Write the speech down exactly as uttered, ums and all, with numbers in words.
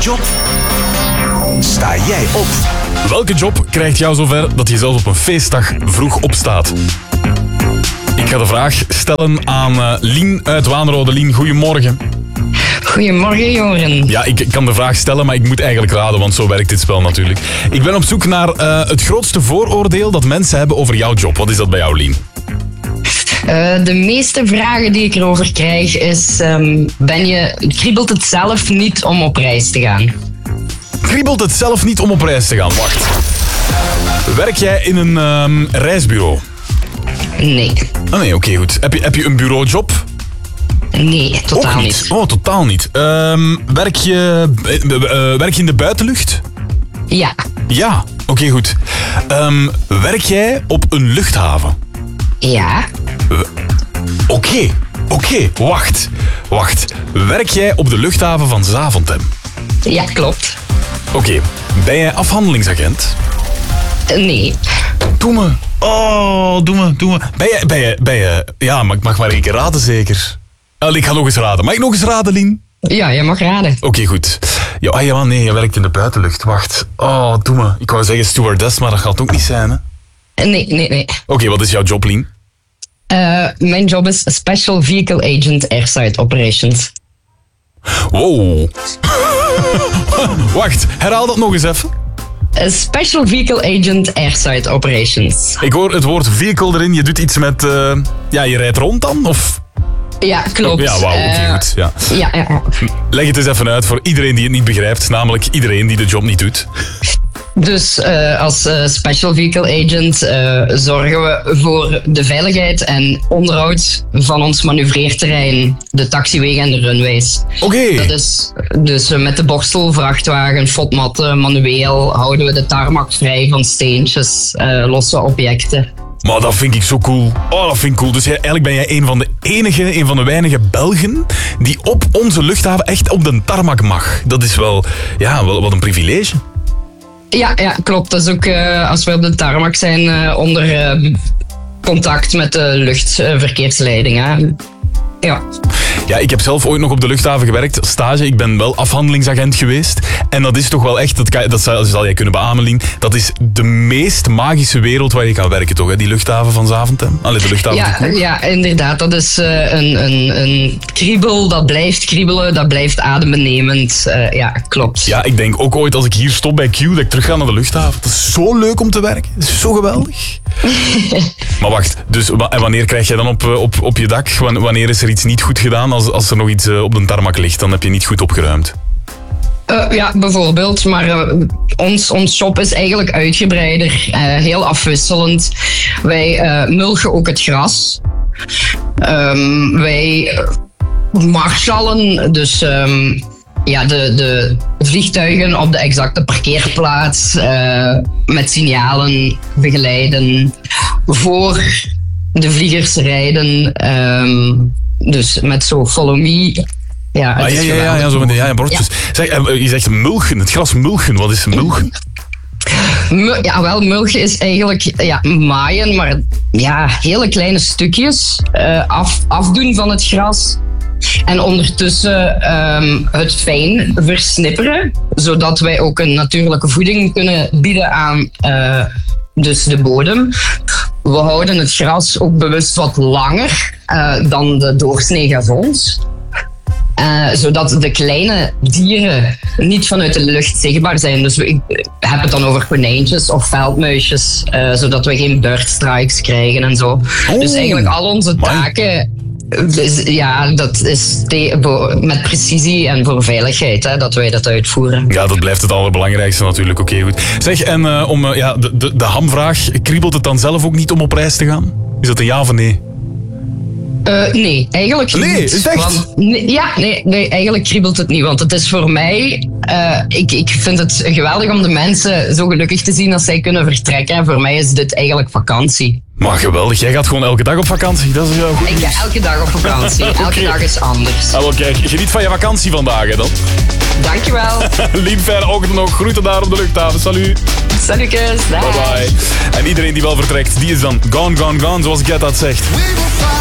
job sta jij op? Welke job krijgt jou zover dat je zelfs op een feestdag vroeg opstaat? Ik ga de vraag stellen aan uh, Lien uit Waanrode. Lien, goedemorgen. Goedemorgen, Joren. Ja, ik kan de vraag stellen, maar ik moet eigenlijk raden, want zo werkt dit spel natuurlijk. Ik ben op zoek naar uh, het grootste vooroordeel dat mensen hebben over jouw job. Wat is dat bij jou, Lien? Uh, de meeste vragen die ik erover krijg is... Um, ben je, kriebelt het zelf niet om op reis te gaan? Kriebelt het zelf niet om op reis te gaan? Wacht. Werk jij in een um, reisbureau? Nee. Oh nee, oké, okay, goed. Heb je, heb je een bureaujob? Nee, totaal niet. niet. Oh, totaal niet. Um, werk, je, uh, uh, werk je in de buitenlucht? Ja. Ja, oké, okay, goed. Um, werk jij op een luchthaven? Ja. Uh, oké, okay, oké, okay, wacht. Wacht. Werk jij op de luchthaven van Zaventem? Ja, klopt. Oké, okay. Ben jij afhandelingsagent? Uh, nee. Doe me. Oh, doe me, doe me. Ben je, ben je, ben je... Ja, maar ik mag maar één keer raden, zeker. Oh, ik ga nog eens raden. Mag ik nog eens raden, Lien? Ja, je mag raden. Oké, okay, goed. Ja, ah, ja, nee, je werkt in de buitenlucht. Wacht. Oh, doe me. Ik wou zeggen stewardess, maar dat gaat ook niet zijn, hè? Nee, nee, nee. Oké, okay, wat is jouw job, Lien? Uh, mijn job is Special Vehicle Agent Airside Operations. Wow. Wacht, herhaal dat nog eens even. A Special Vehicle Agent Airside Operations. Ik hoor het woord vehicle erin. Je doet iets met... Uh, ja, je rijdt rond dan? Of... Ja, klopt. Ja, wauw, oké, okay, uh, goed. Ja. Ja, ja, ja. Leg het eens even uit voor iedereen die het niet begrijpt. Namelijk iedereen die de job niet doet. Dus uh, als uh, Special Vehicle Agent uh, zorgen we voor de veiligheid en onderhoud van ons manoeuvreerterrein, de taxiwegen en de runways. Oké. Okay. Dat is dus uh, met de borstel, vrachtwagen, fotmatten, manueel houden we de tarmac vrij van steentjes, uh, losse objecten. Maar dat vind ik zo cool. Oh, dat vind ik cool. Dus jij, eigenlijk ben jij een van de enige, een van de weinige Belgen die op onze luchthaven echt op de tarmac mag. Dat is wel, ja, wel wat een privilege. Ja, ja, klopt. Dat is ook uh, als we op de tarmac zijn uh, onder uh, contact met de luchtverkeersleiding. Hè. Ja. Ja, ik heb zelf ooit nog op de luchthaven gewerkt, stage. Ik ben wel afhandelingsagent geweest. En dat is toch wel echt, dat, kan, dat zal, zal jij kunnen beamen, Lien, dat is de meest magische wereld waar je kan werken, toch? Hè? Die luchthaven van Zaventem. Allee, de luchthaven ja, de ja, inderdaad. Dat is uh, een, een, een kriebel, dat blijft kriebelen, dat blijft adembenemend. Uh, ja, klopt. Ja, ik denk ook ooit als ik hier stop bij Q, dat ik terug ga naar de luchthaven. Dat is zo leuk om te werken. Dat is zo geweldig. Maar wacht, dus en wanneer krijg je dan op, op, op je dak? Wanneer is er iets niet goed gedaan? Als, als er nog iets op de tarmac ligt, dan heb je niet goed opgeruimd. Uh, ja, bijvoorbeeld. Maar uh, ons, ons shop is eigenlijk uitgebreider. Uh, heel afwisselend. Wij uh, mulchen ook het gras. Um, wij uh, marshallen dus um, ja, de, de vliegtuigen op de exacte parkeerplaats. Uh, met signalen begeleiden. Voor de vliegers rijden. Um, dus met zo follow me. Ja, ah, ja, ja, ja, ja, zo met de ja, ja, bordjes. Ja. Zeg, je zegt mulchen, het gras mulchen. Wat is mulchen? Ja, wel, mulchen is eigenlijk ja, maaien, maar ja, hele kleine stukjes uh, af, afdoen van het gras. En ondertussen um, het fijn versnipperen, zodat wij ook een natuurlijke voeding kunnen bieden aan uh, dus de bodem. We houden het gras ook bewust wat langer uh, dan de doorsnee gazons. Uh, zodat de kleine dieren niet vanuit de lucht zichtbaar zijn. Dus we, ik heb het dan over konijntjes of veldmuisjes, uh, zodat we geen birdstrikes krijgen en zo. Oh, dus eigenlijk al onze taken, dus, ja, dat is te, voor, met precisie en voor veiligheid hè, dat wij dat uitvoeren. Ja, dat blijft het allerbelangrijkste natuurlijk. Oké, okay, goed. Zeg, en uh, om uh, ja, de, de, de hamvraag, kriebelt het dan zelf ook niet om op reis te gaan? Is dat een ja of een nee? Uh, nee, eigenlijk nee, niet. Is echt? Want, nee, ja, nee, nee, eigenlijk kriebelt het niet. Want het is voor mij... Uh, ik, ik vind het geweldig om de mensen zo gelukkig te zien als zij kunnen vertrekken. En voor mij is dit eigenlijk vakantie. Maar geweldig, jij gaat gewoon elke dag op vakantie. Dat is jou goed. Ik ga elke dag op vakantie. Elke okay. dag is anders. Ah, kijk, geniet van je vakantie vandaag hè, dan. Dankjewel. Lien, fijne ochtend nog. Groeten daar op de luchthaven. Salut. Salutjes. Bye bye. En iedereen die wel vertrekt, die is dan gone, gone, gone, zoals Get dat zegt.